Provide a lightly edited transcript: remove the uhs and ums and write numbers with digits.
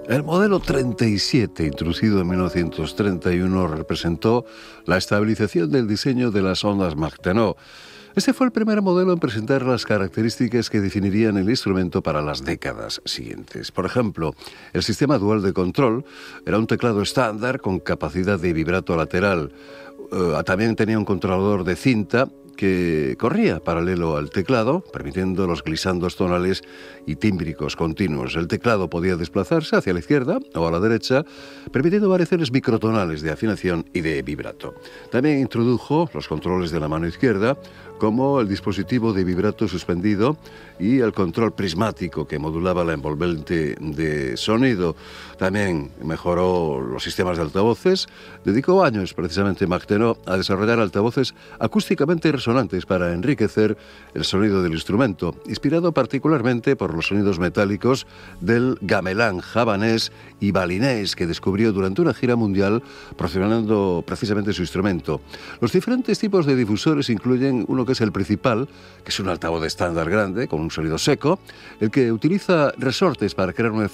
El modelo 37, introducido en 1931, representó la estabilización del diseño de las ondas Martenot. Este fue el primer modelo en presentar las características que definirían el instrumento para las décadas siguientes. Por ejemplo, el sistema dual de control era un teclado estándar con capacidad de vibrato lateral. También tenía un controlador de cinta que corría paralelo al teclado, permitiendo los glisandos tonales y tímbricos continuos. El teclado podía desplazarse hacia la izquierda o a la derecha, permitiendo variaciones microtonales de afinación y de vibrato. También introdujo los controles de la mano izquierda, como el dispositivo de vibrato suspendido y el control prismático que modulaba la envolvente de sonido. También mejoró los sistemas de altavoces. Dedicó años, precisamente, Martenot a desarrollar altavoces acústicamente resonantes para enriquecer el sonido del instrumento, inspirado particularmente por los sonidos metálicos del gamelán javanés y balinés que descubrió durante una gira mundial promocionando precisamente su instrumento. Los diferentes tipos de difusores incluyen uno que es el principal, que es un altavoz estándar grande con un sonido seco, el que utiliza resortes para crear un efecto